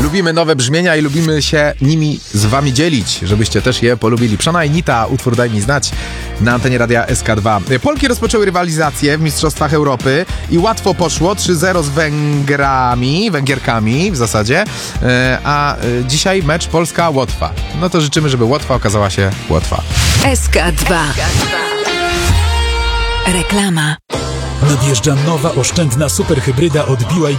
Lubimy nowe brzmienia i lubimy się nimi z wami dzielić, żebyście też je polubili. Przana i Nita, utwór Daj mi znać na antenie radia SK2. Polki rozpoczęły rywalizację w Mistrzostwach Europy i łatwo poszło, 3-0 z Węgierkami w zasadzie, a dzisiaj mecz Polska-Łotwa. No to życzymy, żeby Łotwa okazała się Łotwa. SK2. Reklama. Nadjeżdża nowa oszczędna superhybryda od BYD